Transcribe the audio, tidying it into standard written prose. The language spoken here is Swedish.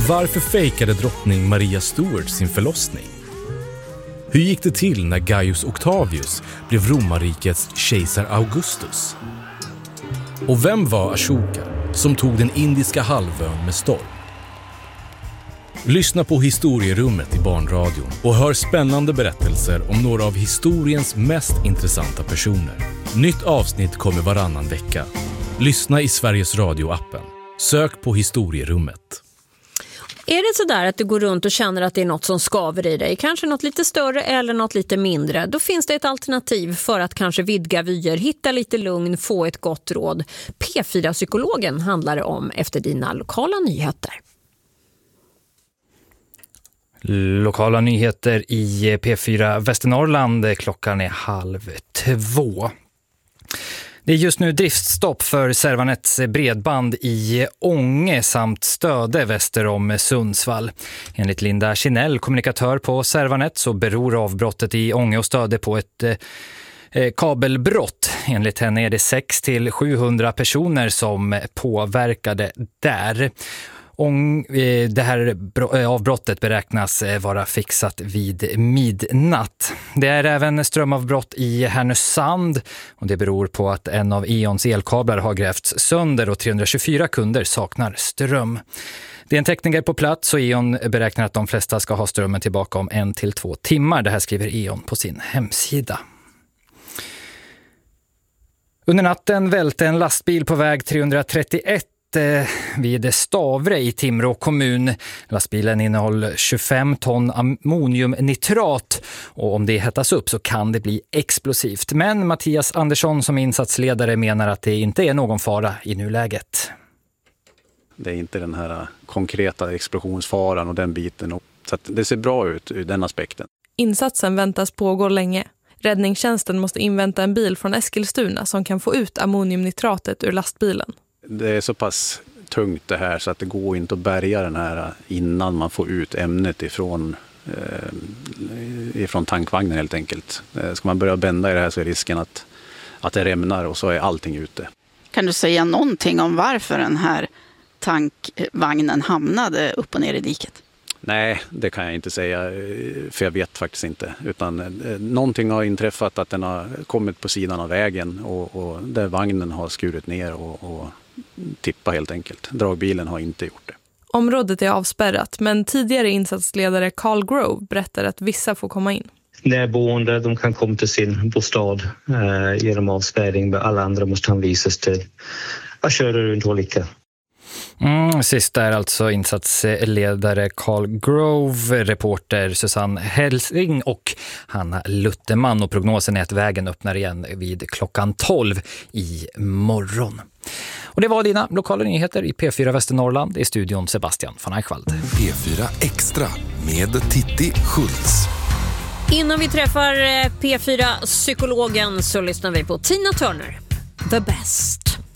Varför fejkade drottning Maria Stuart sin förlossning? Hur gick det till när Gaius Octavius blev romarrikets kejsar Augustus? Och vem var Ashoka som tog den indiska halvön med storm? Lyssna på Historierummet i Barnradion och hör spännande berättelser om några av historiens mest intressanta personer. Nytt avsnitt kommer varannan vecka. Lyssna i Sveriges Radio-appen. Sök på Historierummet. Är det så där att du går runt och känner att det är något som skaver i dig, kanske något lite större eller något lite mindre, då finns det ett alternativ för att kanske vidga vyer, hitta lite lugn, få ett gott råd. P4-psykologen handlar det om efter dina lokala nyheter. Lokala nyheter i P4 Västernorrland, klockan är 1:30. Det är just nu driftstopp för Servanets bredband i Ånge samt Stöde väster om Sundsvall. Enligt Linda Kinell, kommunikatör på Servanet, så beror avbrottet i Ånge och Stöde på ett kabelbrott. Enligt henne är det 600-700 personer som påverkade där. Det här avbrottet beräknas vara fixat vid midnatt. Det är även strömavbrott i Härnösand och det beror på att en av E.ONs elkablar har grävts sönder och 324 kunder saknar ström. Det är en tekniker på plats och E.ON beräknar att de flesta ska ha strömmen tillbaka om 1 till 2 timmar. Det här skriver E.ON på sin hemsida. Under natten välte en lastbil på väg 331 vid Stavre i Timrå kommun. Lastbilen innehåller 25 ton ammoniumnitrat och om det hettas upp så kan det bli explosivt. Men Mattias Andersson som insatsledare menar att det inte är någon fara i nuläget. Det är inte den här konkreta explosionsfaran och den biten. Så att det ser bra ut ur den aspekten. Insatsen väntas pågå länge. Räddningstjänsten måste invänta en bil från Eskilstuna som kan få ut ammoniumnitratet ur lastbilen. Det är så pass tungt det här så att det går inte att bärga den här innan man får ut ämnet ifrån tankvagnen helt enkelt. Ska man börja bända i det här så är risken att det rämnar och så är allting ute. Kan du säga någonting om varför den här tankvagnen hamnade upp och ner i diket? Nej, det kan jag inte säga, för jag vet faktiskt inte. Utan någonting har inträffat att den har kommit på sidan av vägen och där vagnen har skurit ner och tippat helt enkelt. Dragbilen har inte gjort det. Området är avspärrat, men tidigare insatsledare Carl Grove berättar att vissa får komma in. Närboende, de kan komma till sin bostad genom avspärrning, men alla andra måste hänvisas till att köra runt olika. Sist är alltså insatsledare Carl Grove, reporter Susanne Helsing och Hanna Lutterman, och prognosen är att vägen öppnar igen vid klockan 12 i morgon. Och det var dina lokala nyheter i P4 Västernorrland. I studion Sebastian von Eichwald. P4 Extra med Titti Schultz. Innan vi träffar P4-psykologen så lyssnar vi på Tina Turner, The Best.